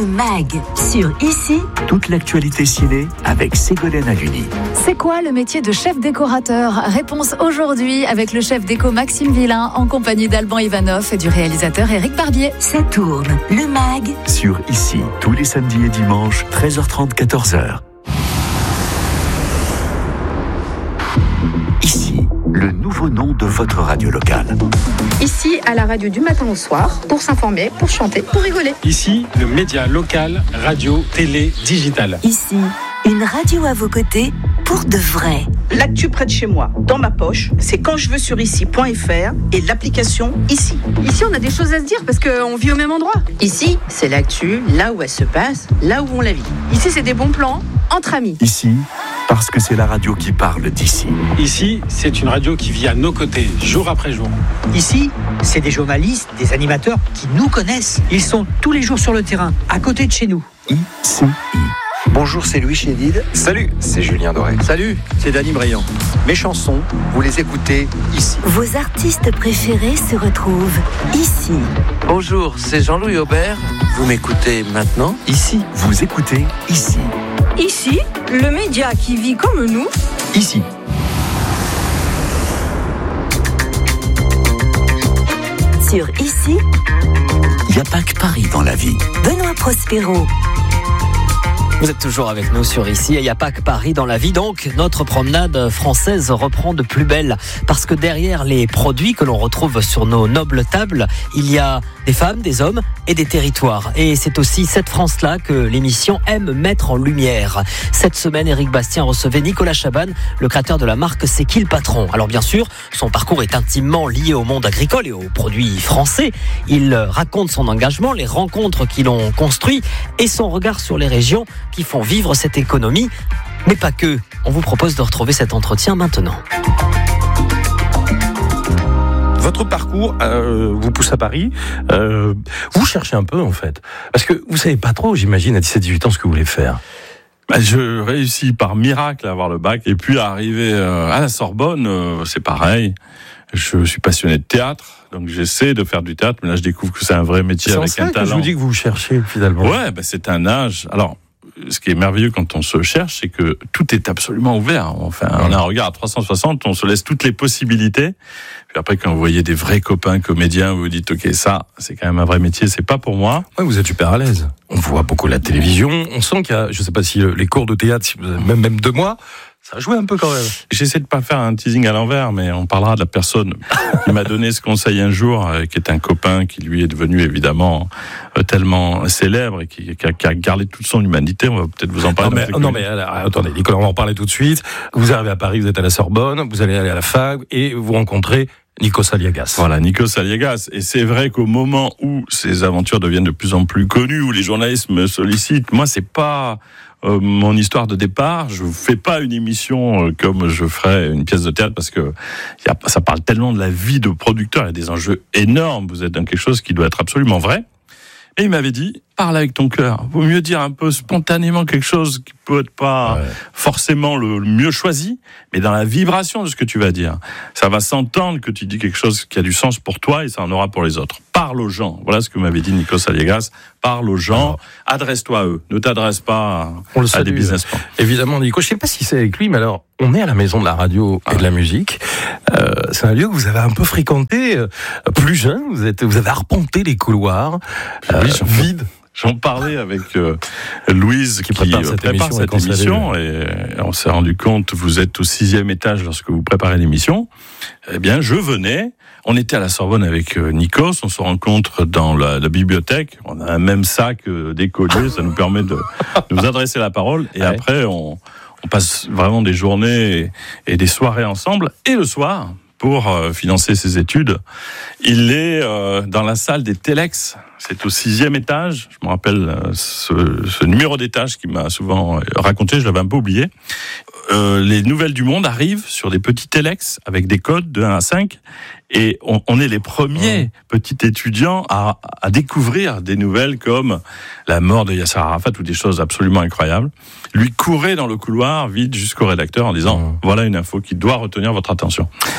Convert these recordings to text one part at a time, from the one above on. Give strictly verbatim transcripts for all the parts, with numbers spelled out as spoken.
Le Mag, sur Ici. Toute l'actualité ciné avec Ségolène Haluni. C'est quoi le métier de chef décorateur ? Réponse aujourd'hui avec le chef déco Maxime Villain en compagnie d'Alban Ivanov et du réalisateur Éric Barbier. Ça tourne. Le Mag. Sur Ici, tous les samedis et dimanches, treize heures trente, quatorze heures. Ici, le nouveau nom de votre radio locale. Ici, à la radio du matin au soir, pour s'informer, pour chanter, pour rigoler. Ici, le média local, radio, télé, digital. Ici, une radio à vos côtés pour de vrai. L'actu près de chez moi, dans ma poche, c'est quand je veux sur ici point f r et l'application Ici. Ici, on a des choses à se dire parce qu'on vit au même endroit. Ici, c'est l'actu, là où elle se passe, là où on la vit. Ici, c'est des bons plans entre amis. Ici, parce que c'est la radio qui parle d'ici. Ici, c'est une radio qui vit à nos côtés, jour après jour. Ici, c'est des journalistes, des animateurs qui nous connaissent. Ils sont tous les jours sur le terrain, à côté de chez nous. Ici. Bonjour, c'est Louis Chédid. Salut, c'est Julien Doré. Salut, c'est Dany Briand. Mes chansons, vous les écoutez ici. Vos artistes préférés se retrouvent ici. Bonjour, c'est Jean-Louis Aubert. Vous m'écoutez maintenant ici. Vous écoutez Ici. Ici, le média qui vit comme nous. Ici. Sur Ici, il n'y a pas que Paris dans la vie. Benoît Prospero. Vous êtes toujours avec nous sur Ici, et il n'y a pas que Paris dans la vie, donc notre promenade française reprend de plus belle, parce que derrière les produits que l'on retrouve sur nos nobles tables, il y a des femmes, des hommes et des territoires. Et c'est aussi cette France-là que l'émission aime mettre en lumière. Cette semaine, Éric Bastien recevait Nicolas Chabanne, le créateur de la marque C'est qui le patron ? Alors bien sûr, son parcours est intimement lié au monde agricole et aux produits français. Il raconte son engagement, les rencontres qui l'ont construit et son regard sur les régions qui font vivre cette économie, mais pas que. On vous propose de retrouver cet entretien maintenant. Votre parcours euh, vous pousse à Paris. Euh, vous cherchez un peu, en fait. Parce que vous savez pas trop, j'imagine, à dix-sept dix-huit ans, ce que vous voulez faire. Bah, je réussis par miracle à avoir le bac. Et puis, à arriver euh, à la Sorbonne, euh, c'est pareil. Je suis passionné de théâtre, donc j'essaie de faire du théâtre. Mais là, je découvre que c'est un vrai métier c'est avec un que talent. Je vous dis que vous cherchez, finalement. Ouais, bah, c'est un âge... Alors, ce qui est merveilleux quand on se cherche, c'est que tout est absolument ouvert. Enfin, on a un regard à trois cent soixante, on se laisse toutes les possibilités. Puis après, quand vous voyez des vrais copains comédiens, vous vous dites, ok, ça, c'est quand même un vrai métier, c'est pas pour moi. Ouais, vous êtes super à l'aise. On voit beaucoup la télévision. On sent qu'il y a, je sais pas si les cours de théâtre, si vous avez même, même deux mois, ça a joué un peu quand même. J'essaie de pas faire un teasing à l'envers, mais on parlera de la personne qui m'a donné ce conseil un jour, euh, qui est un copain qui lui est devenu évidemment euh, tellement célèbre et qui, qui, a, qui a gardé toute son humanité. On va peut-être vous en parler. Non mais, non, mais alors, attendez, Nicolas, on va en parler tout de suite. Vous arrivez à Paris, vous êtes à la Sorbonne, vous allez aller à la fac et vous rencontrez Nikos Aliagas. Voilà, Nikos Aliagas. Et c'est vrai qu'au moment où ces aventures deviennent de plus en plus connues, où les journalistes me sollicitent, moi, c'est pas euh, mon histoire de départ. Je fais pas une émission euh, comme je ferais une pièce de théâtre parce que y a, ça parle tellement de la vie de producteur. Il y a des enjeux énormes. Vous êtes dans quelque chose qui doit être absolument vrai. Et il m'avait dit, parle avec ton cœur. Vaut mieux dire un peu spontanément quelque chose qui peut être pas ouais. forcément le mieux choisi, mais dans la vibration de ce que tu vas dire. Ça va s'entendre que tu dis quelque chose qui a du sens pour toi et ça en aura pour les autres. Parle aux gens. Voilà ce que m'avait dit Nikos Aliagas. Parle aux gens. Alors, adresse-toi à eux. Ne t'adresse pas à, à salue, des businessmen. Évidemment, Nico. Je sais pas si c'est avec lui, mais alors, on est à la maison de la radio et ah. de la musique. Euh, c'est un lieu que vous avez un peu fréquenté, euh, plus jeune. Vous êtes, vous avez arpenté les couloirs, euh, oui, vides. J'en parlais avec euh, Louise qui prépare cette prépare émission, cette émission et on s'est rendu compte, vous êtes au sixième étage lorsque vous préparez l'émission. Eh bien, je venais, on était à la Sorbonne avec euh, Nikos, on se rencontre dans la, la bibliothèque, on a un même sac euh, d'écoliers, ça nous permet de nous adresser la parole et ouais. après on, on passe vraiment des journées et, et des soirées ensemble et le soir, pour euh, financer ses études, il est euh, dans la salle des Telex. C'est au sixième étage. Je me rappelle euh, ce, ce numéro d'étage qui m'a souvent raconté, je l'avais un peu oublié. Euh, les nouvelles du monde arrivent sur des petits Telex avec des codes de un à cinq et on, on est les premiers mmh. petits étudiants à, à découvrir des nouvelles comme la mort de Yasser Arafat ou des choses absolument incroyables. Lui courait dans le couloir vide jusqu'au rédacteur en disant mmh. voilà une info qui doit retenir votre attention.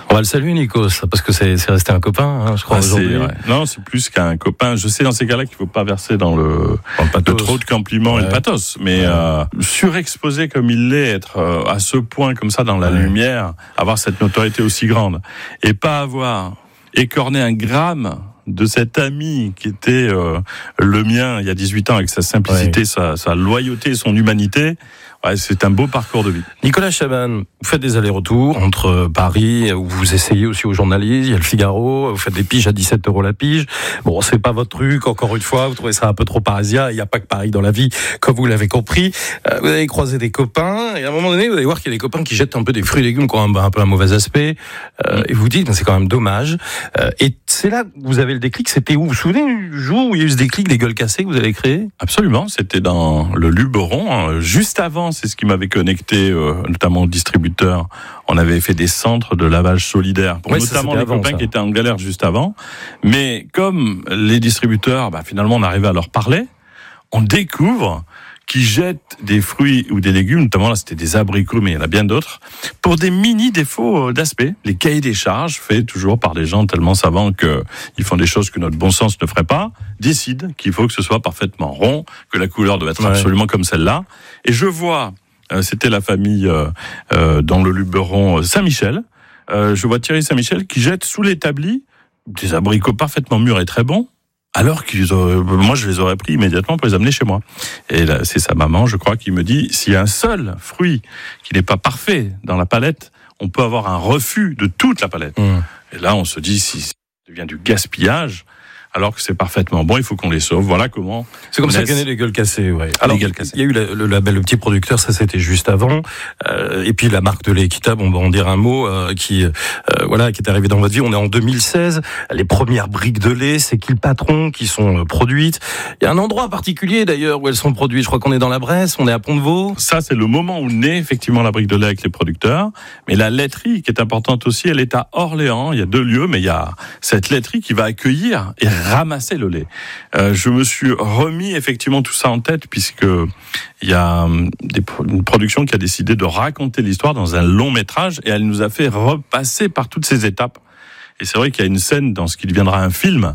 On va le saluer, Nikos, parce que c'est, c'est resté un copain, hein, je crois, ah, aujourd'hui. C'est, ouais. Non, c'est plus qu'un copain. Je sais dans ces cas-là qu'il faut pas verser dans le, dans le trop de compliments ouais. et de pathos, mais ouais. euh, surexposé comme il l'est, être euh, à ce point comme ça dans la ouais. lumière, avoir cette notoriété aussi grande, et pas avoir écorné un gramme de cet ami qui était euh, le mien il y a dix-huit ans, avec sa simplicité, ouais. sa, sa loyauté et son humanité. Ouais, c'est un beau parcours de vie. Nicolas Chaban, vous faites des allers-retours entre Paris, où vous essayez aussi aux journalistes, il y a le Figaro, vous faites des piges à dix-sept euros la pige. Bon, c'est pas votre truc, encore une fois, vous trouvez ça un peu trop parisien, il n'y a pas que Paris dans la vie, comme vous l'avez compris. Euh, vous allez croiser des copains, et à un moment donné, vous allez voir qu'il y a des copains qui jettent un peu des fruits et légumes qui ont un, un peu un mauvais aspect, euh, et vous vous dites, mais c'est quand même dommage. Euh, et c'est là que vous avez le déclic, c'était où? Vous vous souvenez du jour où il y a eu ce déclic des gueules cassées que vous avez créé? Absolument, c'était dans le Luberon, hein, juste avant. C'est ce qui m'avait connecté, euh, notamment au distributeur. On avait fait des centres de lavage solidaire pour ouais, notamment les avant, copains ça. qui étaient en galère juste avant. Mais comme les distributeurs, bah, finalement, on arrivait à leur parler, on découvre qu'ils jettent des fruits ou des légumes, notamment là c'était des abricots, mais il y en a bien d'autres, pour des mini défauts d'aspect. Les cahiers des charges, faits toujours par des gens tellement savants qu'ils font des choses que notre bon sens ne ferait pas, décident qu'il faut que ce soit parfaitement rond, que la couleur doit être ouais. absolument comme celle-là. Et je vois, euh, c'était la famille euh, euh, dans le Luberon Saint-Michel, euh, je vois Thierry Saint-Michel qui jette sous l'établi des abricots parfaitement mûrs et très bons, alors qu'ils auraient, moi je les aurais pris immédiatement pour les amener chez moi. Et là, c'est sa maman, je crois, qui me dit, s'il y a un seul fruit qui n'est pas parfait dans la palette, on peut avoir un refus de toute la palette. Mmh. Et là, on se dit, si ça devient du gaspillage, alors que c'est parfaitement bon, il faut qu'on les sauve. Voilà comment. C'est comme ça qu'est né les gueules cassées, ouais. Alors, il y a eu la, le label Le Petit Producteur, ça c'était juste avant. Euh, et puis la marque de lait équitable, on va en dire un mot, euh, qui, euh, voilà, qui est arrivé dans votre vie. On est en deux mille seize. Les premières briques de lait, c'est qui le patron, qui sont euh, produites. Il y a un endroit particulier d'ailleurs où elles sont produites. Je crois qu'on est dans la Bresse, on est à Pont-de-Vaux. Ça, c'est le moment où naît effectivement la brique de lait avec les producteurs. Mais la laiterie, qui est importante aussi, elle est à Orléans. Il y a deux lieux, mais il y a cette laiterie qui va accueillir et ramasser le lait. Euh, je me suis remis effectivement tout ça en tête, puisque il y a des, une production qui a décidé de raconter l'histoire dans un long métrage, et elle nous a fait repasser par toutes ces étapes. Et c'est vrai qu'il y a une scène dans ce qui deviendra un film,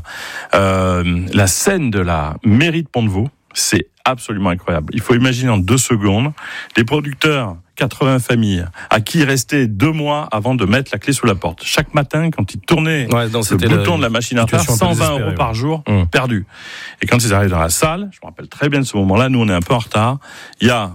euh, la scène de la mairie de Pont-de-Vaux, c'est absolument incroyable. Il faut imaginer en deux secondes, les producteurs, quatre-vingts familles, à qui il restait deux mois avant de mettre la clé sous la porte. Chaque matin, quand ils tournaient ouais, non, le bouton la, de la machine à faire, cent vingt euros par ouais. jour mmh. perdus. Et quand ils arrivent dans la salle, je me rappelle très bien de ce moment-là, nous on est un peu en retard, il y a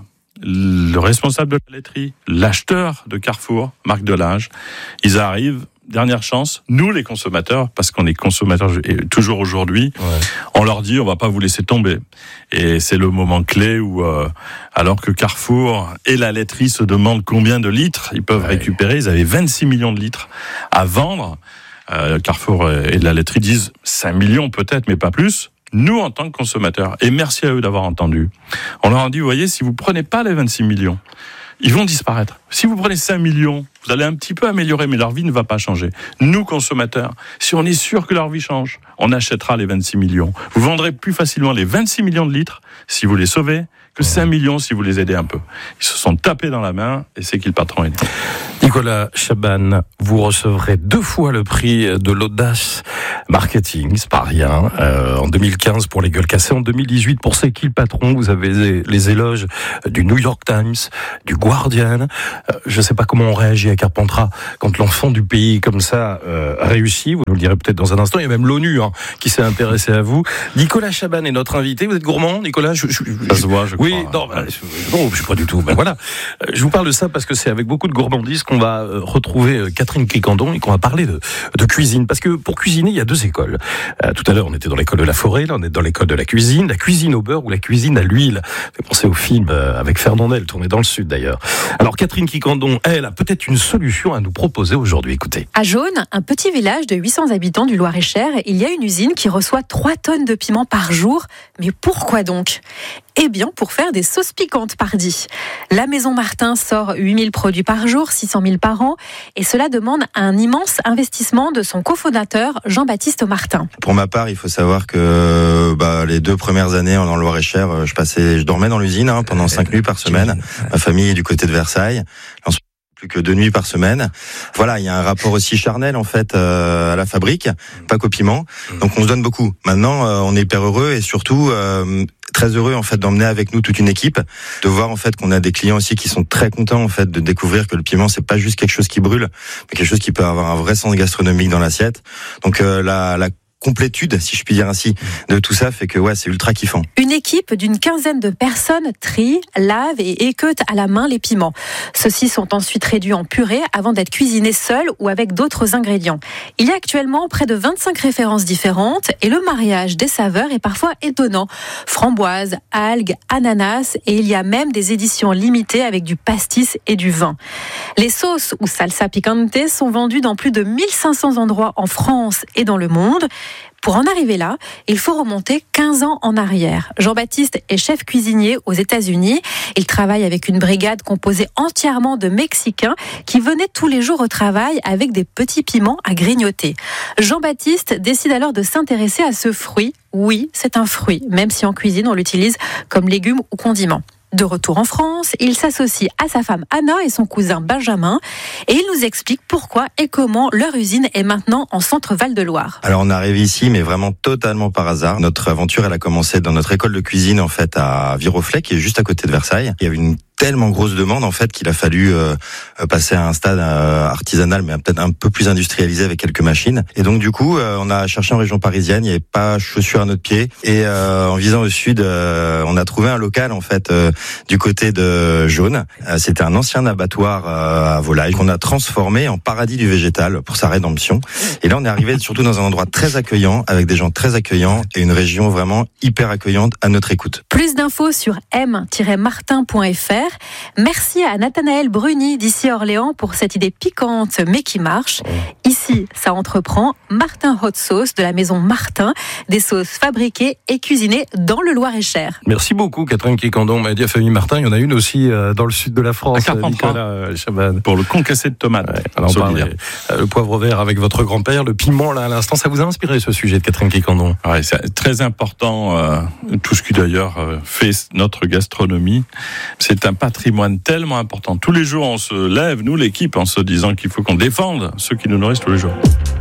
le responsable de la laiterie, l'acheteur de Carrefour, Marc Delage, ils arrivent, dernière chance, nous les consommateurs, parce qu'on est consommateurs toujours aujourd'hui, ouais. on leur dit on va pas vous laisser tomber. Et c'est le moment clé où, euh, alors que Carrefour et la laiterie se demandent combien de litres ils peuvent ouais. récupérer, ils avaient vingt-six millions de litres à vendre. Euh, Carrefour et la laiterie disent cinq millions peut-être, mais pas plus. Nous, en tant que consommateurs, et merci à eux d'avoir entendu, on leur a dit, vous voyez, si vous prenez pas les vingt-six millions, ils vont disparaître. Si vous prenez cinq millions, vous allez un petit peu améliorer, mais leur vie ne va pas changer. Nous, consommateurs, si on est sûr que leur vie change, on achètera les vingt-six millions. Vous vendrez plus facilement les vingt-six millions de litres si vous les sauvez que cinq millions si vous les aidez un peu. Ils se sont tapés dans la main, et c'est qui le patron est. Nicolas Chaban, vous recevrez deux fois le prix de l'audace marketing, c'est pas rien. Euh, en deux mille quinze pour les gueules cassées, en deux mille dix-huit pour C'est qui le patron. Vous avez les éloges du New York Times, du Guardian. Euh, je sais pas comment on réagit à Carpentras quand l'enfant du pays comme ça euh, a réussi. Vous nous le direz peut-être dans un instant. Il y a même l'ONU hein, qui s'est intéressée à vous. Nicolas Chaban est notre invité. Vous êtes gourmand, Nicolas? je, je, Ça se voit, je oui, crois. Non, bah, je, non, je suis pas du tout. Ben voilà. Je vous parle de ça parce que c'est avec beaucoup de gourmandise qu'on va retrouver Catherine Quicandon et qu'on va parler de, de cuisine. Parce que pour cuisiner, il y a deux écoles. Euh, tout à l'heure, on était dans l'école de la forêt, là, on est dans l'école de la cuisine. La cuisine au beurre ou la cuisine à l'huile. Ça fait penser au film euh, avec Fernandel, tourné dans le sud d'ailleurs. Alors Catherine Quicandon, elle, a peut-être une solution à nous proposer aujourd'hui. Écoutez. À Jaune, un petit village de huit cents habitants du Loir-et-Cher, il y a une usine qui reçoit trois tonnes de piment par jour. Mais pourquoi donc ? Eh bien, pour faire des sauces piquantes, pardi. La Maison Martin sort huit mille produits par jour, six cent mille par an, et cela demande un immense investissement de son cofondateur, Jean-Baptiste Martin. Pour ma part, il faut savoir que bah, les deux premières années dans le Loir-et-Cher, je passais, je dormais dans l'usine hein, pendant cinq nuits par semaine. Ma famille est du côté de Versailles. Ensuite, plus que deux nuits par semaine. Voilà, il y a un rapport aussi charnel en fait euh, à la fabrique, pas qu'au piment. Donc on se donne beaucoup. Maintenant, euh, on est hyper heureux et surtout euh, très heureux en fait d'emmener avec nous toute une équipe, de voir en fait qu'on a des clients aussi qui sont très contents en fait de découvrir que le piment c'est pas juste quelque chose qui brûle, mais quelque chose qui peut avoir un vrai sens gastronomique dans l'assiette. Donc euh, la, la complétude, si je puis dire ainsi, de tout ça fait que ouais, c'est ultra kiffant. Une équipe d'une quinzaine de personnes trie, lave et équeute à la main les piments. Ceux-ci sont ensuite réduits en purée avant d'être cuisinés seuls ou avec d'autres ingrédients. Il y a actuellement près de vingt-cinq références différentes et le mariage des saveurs est parfois étonnant. Framboise, algues, ananas et il y a même des éditions limitées avec du pastis et du vin. Les sauces ou salsa picante sont vendues dans plus de mille cinq cents endroits en France et dans le monde. Pour en arriver là, il faut remonter quinze ans en arrière. Jean-Baptiste est chef cuisinier aux États-Unis. Il travaille avec une brigade composée entièrement de Mexicains qui venaient tous les jours au travail avec des petits piments à grignoter. Jean-Baptiste décide alors de s'intéresser à ce fruit. Oui, c'est un fruit, même si en cuisine on l'utilise comme légume ou condiment. De retour en France, il s'associe à sa femme Anna et son cousin Benjamin et il nous explique pourquoi et comment leur usine est maintenant en centre Val-de-Loire. Alors on est arrivé ici mais vraiment totalement par hasard. Notre aventure elle a commencé dans notre école de cuisine en fait à Viroflay qui est juste à côté de Versailles. Il y avait une tellement grosse demande en fait qu'il a fallu euh, passer à un stade euh, artisanal mais peut-être un peu plus industrialisé avec quelques machines. Et donc du coup euh, on a cherché en région parisienne, il n'y avait pas chaussures à notre pied et euh, en visant au sud euh, on a trouvé un local en fait euh, du côté de Jaune. Euh, c'était un ancien abattoir euh, à volaille qu'on a transformé en paradis du végétal pour sa rédemption. Et là on est arrivé surtout dans un endroit très accueillant avec des gens très accueillants et une région vraiment hyper accueillante à notre écoute. Plus d'infos sur m tiret martin point f r. Merci à Nathanaël Bruni d'ici Orléans pour cette idée piquante mais qui marche. Ici, ça entreprend Martin Hot Sauce de la maison Martin, des sauces fabriquées et cuisinées dans le Loir-et-Cher. Merci beaucoup Catherine Quiquendon. M'a dit famille Martin, il y en a une aussi euh, dans le sud de la France. Nicolas euh, Chaban. Pour le concassé de tomates. Ouais, alors on parlait, euh, le poivre vert avec votre grand-père, le piment là à l'instant, ça vous a inspiré ce sujet de Catherine Quiquendon? Ouais, c'est très important. Euh, tout ce qui d'ailleurs euh, fait notre gastronomie, c'est un patrimoine tellement important. Tous les jours, on se lève, nous, l'équipe, en se disant qu'il faut qu'on défende ceux qui nous nourrissent tous les jours.